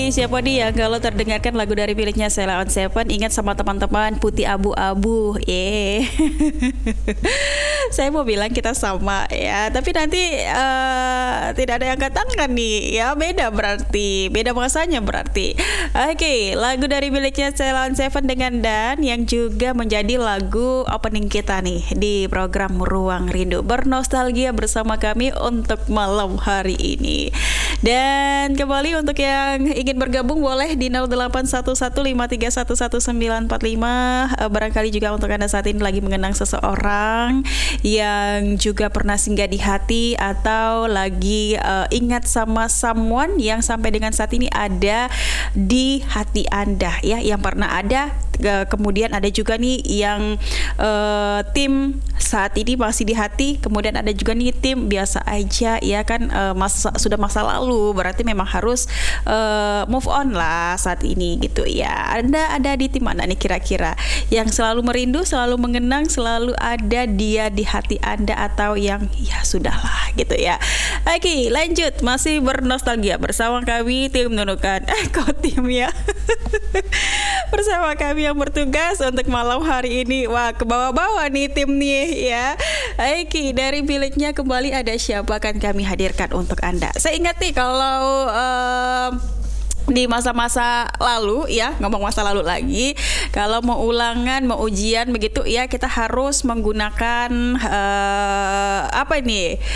siapa nih ya kalau terdengarkan lagu dari miliknya Sheila on Seven ingat sama teman-teman putih abu-abu. Saya mau bilang kita sama ya, tapi nanti tidak ada yang angkat tangan nih ya, beda masanya berarti. Oke, lagu dari miliknya Sheila on Seven dengan Dan yang juga menjadi lagu opening kita nih di program Ruang Rindu, bernostalgia bersama kami untuk malam hari ini. Dan kembali untuk yang ingin bergabung boleh di 081153111945. Barangkali juga untuk Anda saat ini lagi mengenang seseorang yang juga pernah singgah di hati, atau lagi ingat sama someone yang sampai dengan saat ini ada di hati Anda ya, yang pernah ada. Kemudian ada juga nih yang tim saat ini masih di hati, kemudian ada juga nih tim biasa aja ya kan, sudah masa lalu, berarti memang harus move on lah saat ini gitu ya. Anda ada di tim mana nih kira-kira, yang selalu merindu, selalu mengenang, selalu ada dia di hati Anda, atau yang ya sudahlah gitu ya. Oke, lanjut, masih bernostalgia bersama kami tim Nunukan. Kok tim ya? Bersama kami yang bertugas untuk malam hari ini. Wah, ke bawah-bawah nih tim nih ya. Oke, dari miliknya kembali ada siapa akan kami hadirkan untuk Anda. Saya ingat nih kalau di masa-masa lalu ya, ngomong masa lalu lagi, kalau mau ulangan, mau ujian begitu ya, kita harus menggunakan apa ini?